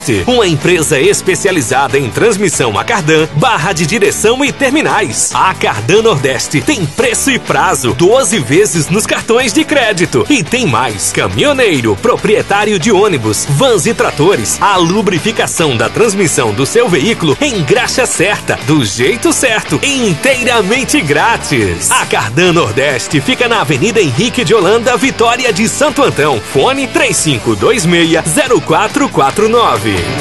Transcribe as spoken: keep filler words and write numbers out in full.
Uma empresa especializada em transmissão a cardan, barra de direção e terminais. A Cardan Nordeste tem preço e prazo, doze vezes nos cartões de crédito. E tem mais: caminhoneiro, proprietário de ônibus, vans e tratores. A lubrificação da transmissão do seu veículo em graxa certa, do jeito certo, inteiramente grátis. A Cardan Nordeste fica na Avenida Henrique de Holanda, Vitória de Santo Antão. Fone três cinco dois seis, zero quatro quatro nove.